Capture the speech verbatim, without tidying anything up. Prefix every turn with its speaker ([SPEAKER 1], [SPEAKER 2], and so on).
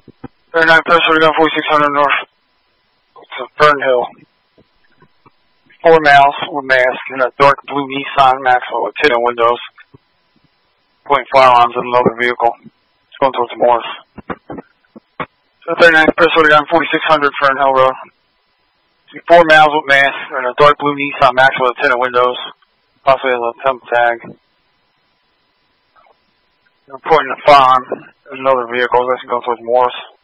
[SPEAKER 1] thirty-nine Pistol Gun forty-six hundred north to Fern Hill. Four males with masks in a dark blue Nissan Maxwell with tinted windows, pointing firearms at another vehicle. It's going towards Morris. So thirty-nine Pistol Gun forty-six hundred Fern Hill Road. Four males with masks in a dark blue Nissan Maxwell with tinted windows, possibly has a temp tag. They're pointing a firearm at another vehicle. That's going towards Morris.